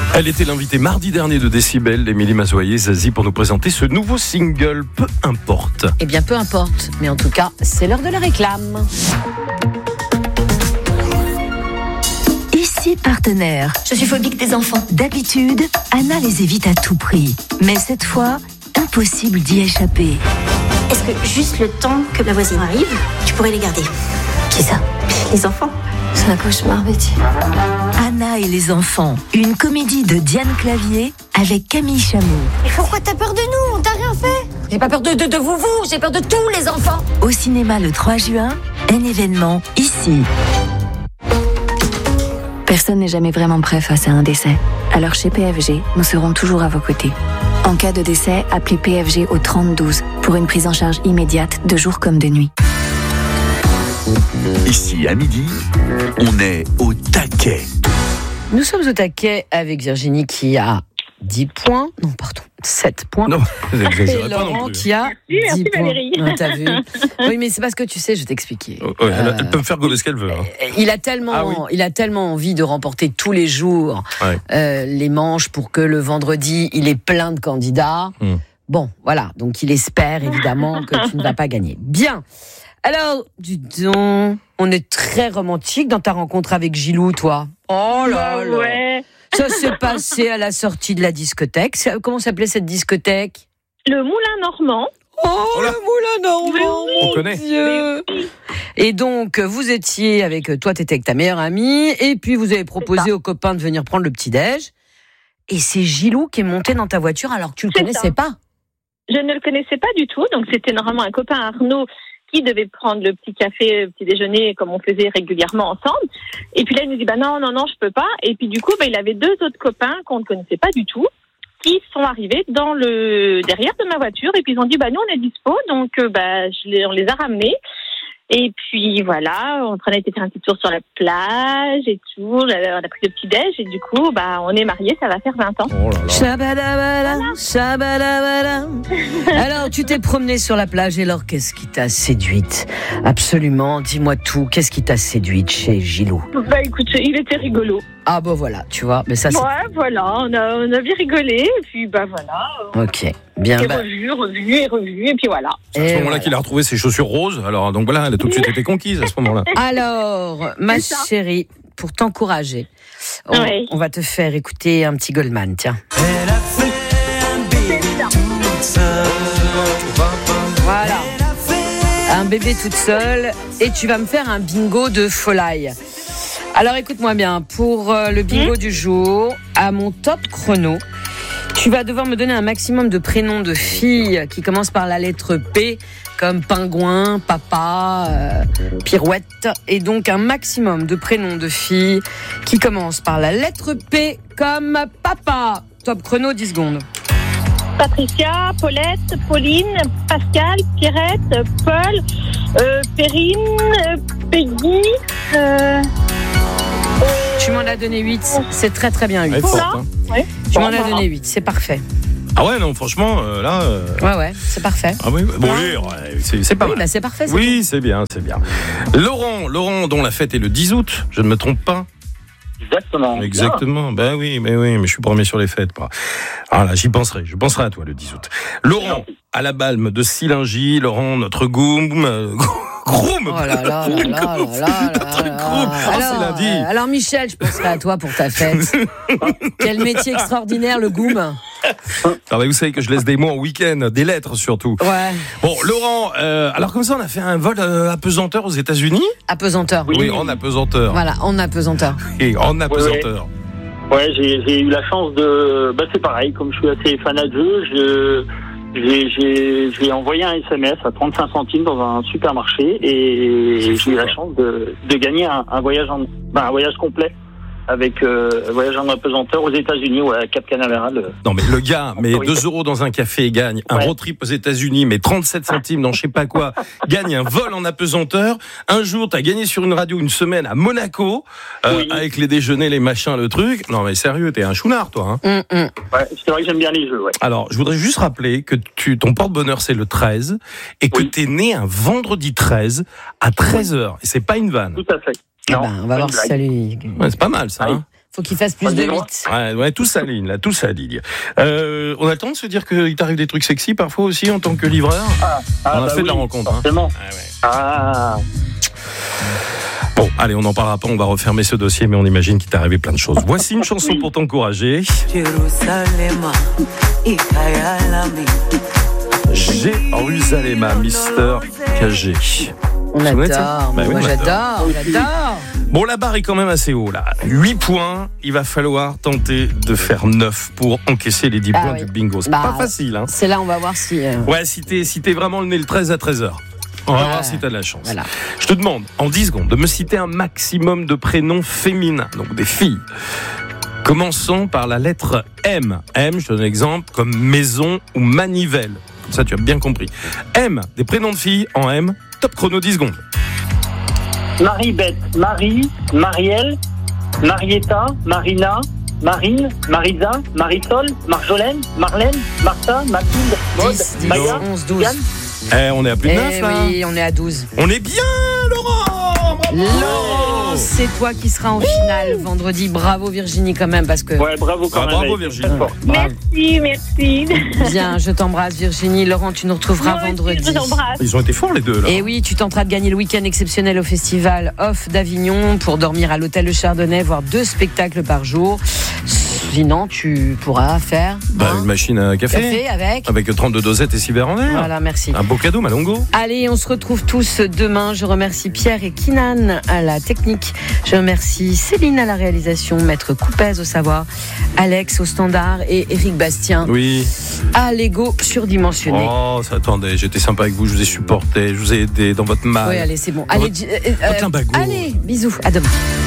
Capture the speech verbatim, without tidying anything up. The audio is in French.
Elle était l'invitée mardi dernier de Décibel, Émilie Mazoyer-Zazie, pour nous présenter ce nouveau single, Peu importe. Eh bien, peu importe. Mais en tout cas, c'est l'heure de la réclame. Ici Partenaire. Je suis phobique des enfants. D'habitude, Anna les évite à tout prix. Mais cette fois, impossible d'y échapper. Est-ce que juste le temps que ma voisine arrive, tu pourrais les garder? Qui ça? Les enfants. C'est un cauchemar, Betty. Anna et les enfants, une comédie de Diane Clavier avec Camille Chamou. Mais pourquoi t'as peur de nous? On t'a rien fait. J'ai pas peur de, de, de vous, vous, j'ai peur de tous les enfants. Au cinéma le trois juin, un événement ici. Personne n'est jamais vraiment prêt face à un décès. Alors chez P F G, nous serons toujours à vos côtés. En cas de décès, appelez P F G au trente douze pour une prise en charge immédiate de jour comme de nuit. Ici, à midi, on est au taquet. Nous sommes au taquet avec Virginie qui a dix points. Non, pardon, sept points. Non, vous exagérez Et pas non Laurent plus. qui a Merci, dix points. Valérie. Ah, t'as vu? Oui, mais c'est parce que tu sais, je vais t'expliquer. Oh, ouais, elle, Euh, elle peut me faire gober ce qu'elle veut. Hein. Il a tellement, Ah oui. il a tellement envie de remporter tous les jours Ouais. euh, les manches pour que le vendredi, il ait plein de candidats. Hmm. Bon, voilà. Donc, il espère évidemment que tu ne vas pas gagner. Bien. Alors, dis donc, on est très romantique dans ta rencontre avec Gilou, toi. Oh là Bah là. ouais. Ça s'est passé à la sortie de la discothèque. C'est- Comment s'appelait cette discothèque? Le Moulin Normand. Oh, Oh là. le Moulin Normand, Mais On mon connaît. Dieu. Et donc, vous étiez avec, toi, t'étais avec ta meilleure amie, et puis vous avez proposé aux copains de venir prendre le petit-déj. Et c'est Gilou qui est monté dans ta voiture alors que tu le C'est connaissais ça. pas. Je ne le connaissais pas du tout, donc c'était normalement un copain Arnaud qui devait prendre le petit café, le petit déjeuner comme on faisait régulièrement ensemble. Et puis là, il nous dit bah non, non, non, je peux pas. Et puis du coup, bah, il avait deux autres copains qu'on ne connaissait pas du tout qui sont arrivés dans le derrière de ma voiture et puis ils ont dit bah nous on est dispo, donc euh, bah je les, on les a ramenés. Et puis voilà, on a été faire un petit tour sur la plage et tout. On a pris le petit déj et du coup, bah on est mariés, ça va faire vingt ans. Oh là là. Shabadabada, shabadabada. Alors, tu t'es promené sur la plage et alors, qu'est-ce qui t'a séduite? Absolument, dis-moi tout. Qu'est-ce qui t'a séduite chez Gilou? Bah écoute, il était rigolo. Ah bah voilà, tu vois, mais ça c'est... Ouais, voilà, on a, on a bien rigolé, et puis bah voilà. Ok, bien. Et Bah, revu, revu, et revu, et puis voilà. C'est à et ce moment-là voilà. qu'il a retrouvé ses chaussures roses. Alors, donc voilà, elle a tout de suite été conquise à ce moment-là. Alors, ma C'est ça. chérie, pour t'encourager, on, Ouais. on va te faire écouter un petit Goldman, tiens. Voilà. Un bébé toute seule, et tu vas me faire un bingo de folie. Alors écoute-moi bien, pour euh, le bingo du jour, à mon top chrono, tu vas devoir me donner un maximum de prénoms de filles qui commencent par la lettre P, comme pingouin, papa, euh, pirouette, et donc un maximum de prénoms de filles qui commencent par la lettre P, comme papa. Top chrono, dix secondes. Patricia, Paulette, Pauline, Pascal, Pierrette, Paul, euh, Perrine, euh, Peggy, euh, Tu m'en as donné huit, c'est très très bien Elle huit. est forte, Voilà. hein. ouais. Tu Bon, m'en as voilà. donné huit, c'est parfait. Ah ouais, non, franchement, euh, là... euh, Ouais, ouais, c'est parfait. Ah oui, bon, oui, ouais, c'est, c'est pas Oui, mal. bah c'est parfait. c'est Oui, c'est bien, c'est bien. Laurent, Laurent, dont la fête est le dix août, je ne me trompe pas. Exactement. Exactement, ben oui, mais oui, mais je suis premier sur les fêtes, moi. Ah là, j'y penserai, je penserai à toi le dix août. Laurent, à la balme de Silingy, Laurent, notre goum, euh, groom. Oh là là là là là là Notre là. groupe. Ah, c'est Alors, lundi. euh, alors Michel, je penserai à toi pour ta fête. Quel métier extraordinaire, le goum. Ah bah, vous savez que je laisse des mots en week-end, des lettres surtout. Ouais. Bon, Laurent, euh, alors comme ça, on a fait un vol euh, apesanteur aux États-Unis. Apesanteur. Oui, en apesanteur. Voilà, en apesanteur. Et en apesanteur. Ouais, j'ai, j'ai eu la chance de... Bah, c'est pareil, comme je suis assez fanat de jeu, je... J'ai, j'ai, j'ai envoyé un S M S à trente-cinq centimes dans un supermarché et C'est j'ai fou, eu la quoi. chance de, de gagner un, un voyage en, ben, un voyage complet avec euh, un voyage en apesanteur aux États-Unis, ouais, à Cap Canaveral. Non mais le gars met Oui. deux euros dans un café et gagne un Ouais. road trip aux États-Unis, mais trente-sept centimes dans je sais pas quoi, gagne un vol en apesanteur. Un jour, t'as gagné sur une radio une semaine à Monaco, euh, Oui. avec les déjeuners, les machins, le truc. Non mais sérieux, t'es un chounard toi. Hein. Hum, hum. Ouais, c'est vrai que j'aime bien les jeux, ouais. Alors, je voudrais juste rappeler que tu, ton porte-bonheur c'est le treize et que Oui. t'es né un vendredi treize à treize heures. Et c'est pas une vanne. Tout à fait. Eh Non, ben, on va pas voir une si blague. ça lui... Ouais, c'est pas mal ça. Oui. Hein. faut qu'il fasse plus de Dis-moi. huit. Ouais, ouais, tout s'aligne, là, tout s'aligne. Euh, on a le temps de se dire qu'il t'arrive des trucs sexy parfois aussi en tant que livreur. Ah, ah, On a bah fait de la oui, rencontre. Hein. Forcément. Ah, ouais. Ah, Bon, allez, on n'en parlera pas, on va refermer ce dossier, mais on imagine qu'il t'est arrivé plein de choses. Voici une chanson pour t'encourager. Jérusalem, Mister K G. On Vous adore, connaissez ça mais Bah oui, moi on j'adore, j'adore. Bon, la barre est quand même assez haut, là. huit points, il va falloir tenter de faire neuf pour encaisser les dix Ah points oui. du bingo. C'est Bah, pas facile, hein. C'est là, on va voir si. euh, Ouais, si t'es, si t'es vraiment le nez le treize à treize heures. On va Ouais. voir si t'as de la chance. Voilà. Je te demande, en dix secondes, de me citer un maximum de prénoms féminins, donc des filles. Commençons par la lettre M. M, je te donne un exemple, comme maison ou manivelle. Comme ça, tu as bien compris. M, des prénoms de filles en M. Top chrono, dix secondes. Marie-Beth, Marie, Marielle, Marietta, Marina, Marine, Marisa, Marisol, Marjolaine, Marlène, Martha, Mathilde, Maud, dix, dix, Maya, onze, douze. Yann. Eh, on est à plus de Eh neuf, là. oui, on est à douze. On est bien, Laurent. Bravo. Laurent, c'est toi qui seras en finale vendredi. Bravo Virginie quand même, parce que. Ouais, bravo quand Ah, même. bravo, Anaïs. Virginie. Très fort. Merci, merci. Bien, je t'embrasse Virginie. Laurent, tu nous retrouveras Moi aussi, vendredi. je vous embrasse. Ils ont été forts, les deux, là. Et oui, tu tenteras de gagner le week-end exceptionnel au festival Off d'Avignon pour dormir à l'hôtel Le Chardonnay, voir deux spectacles par jour. Sinon, tu pourras faire Bah, hein, une machine à café. café avec. Avec trente-deux dosettes et six verres en verre. Voilà, merci. Un beau cadeau, Malongo. Allez, on se retrouve tous demain. Je remercie Pierre et Kinan à la technique. Je remercie Céline à la réalisation, Maître Coupez au savoir, Alex au standard et Éric Bastien Oui. à l'ego surdimensionné. Oh, ça, attendez, j'étais sympa avec vous, je vous ai supporté, je vous ai aidé dans votre mal. Oui, allez, c'est bon. Dans Allez, votre- euh, euh, votre limbago. allez, bisous, à demain.